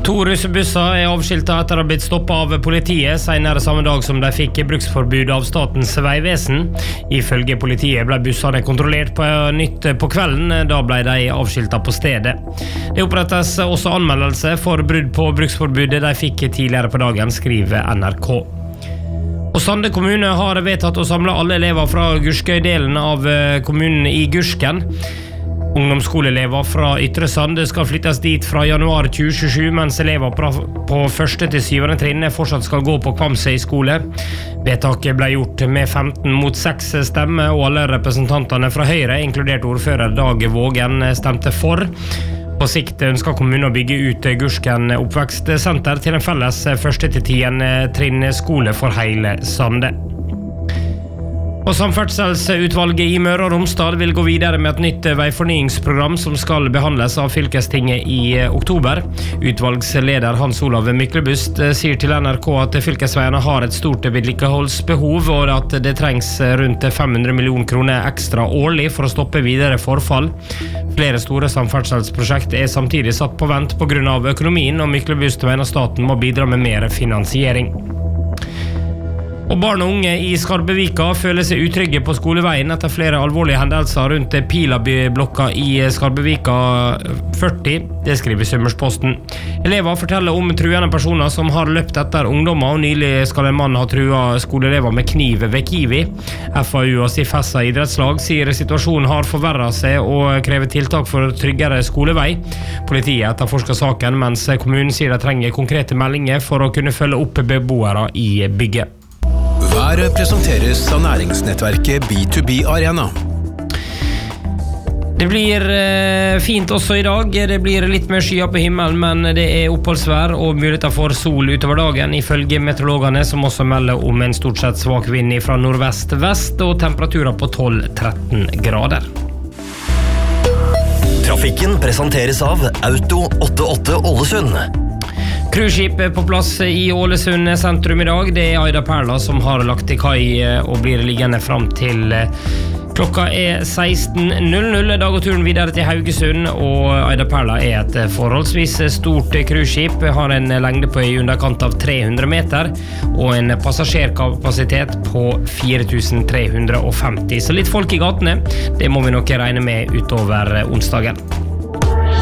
To russebusser avskiltet etter å ha blitt stoppet av politiet senere samme dag som de fikk bruksforbud av Statens vegvesen. Ifølge politiet ble bussene kontrollert på nytt på kvelden, da ble de avskiltet på stedet. Det opprettes også anmeldelse for brudd på bruksforbudet de fikk tidligere på dagen, skriver NRK. Og Sande kommune har vedtatt å samle alle elever fra Gurskøy-delen av kommunen i Gursken. Ungdomsskoleelever fra Ytre Sande skal flyttes dit fra januar 2027, mens elever på 1. til 7. trinn fortsatt skal gå på Kvamsøy skole. Vedtaket ble gjort med 15 mot 6 stemmer, og alle representantene fra Høyre, inkludert ordfører Dag Vågen, stemte for. På sikt ønsker kommunen å bygge ut Gursken oppvekstsenter til en felles 1. til 10. trinn skole for hele Sande. Og Samferdselsutvalget i Møre og Romsdal vil gå videre med et nytt veifornyingsprogram som skal behandles av fylkestinget i oktober. Utvalgsleder Hans Olav Myklebust sier til NRK at fylkesveiene har et stort vedlikeholdsbehov, og at det trengs rundt 500 millioner kroner ekstra årlig for å stoppe videre forfall. Flere store samferdselsprosjekt samtidig satt på vent på grunn av økonomien, og Myklebust mener staten må bidra med mer finansiering. Og barn og unge i Skarbevika føler seg utrygge på skoleveien etter flere alvorlige hendelser rundt Pilaby-blokka i Skarbevika 40, det skriver Sømmersposten. Elever forteller om truende personer som har løpt etter ungdommer, og nylig skal en mann ha truet skoleelever med kniv ved Kiwi. FAU og Sifessa idrettslag sier situasjonen har forverret seg og krever tiltak for tryggere skolevei. Politiet etterforsker saken, mens kommunen sier de trenger konkrete meldinger for å kunne følge opp beboere i bygget. Været presenteres av næringsnettverket B2B Arena. Det blir fint også i dag. Det blir litt mer skyer på himmelen, men det oppholdsvær og muligheter for sol utover dagen, ifølge meteorologene, som også melder om en stort sett svak vind fra nordvest-vest og temperaturer på 12-13 grader. Trafikken presenteres av Auto 88 Ålesund. Cruiseskip på plass i Ålesund sentrum i dag. Det Aida Perla som har lagt til kai og blir liggende frem til klokka 16:00. Da går turen videre til Haugesund, og Aida Perla et forholdsvis stort cruiseskip. Har en lengde på i underkant av 300 meter og en passasjerkapasitet på 4350. Så litt folk i gatene, det må vi nok regne med utover onsdagen.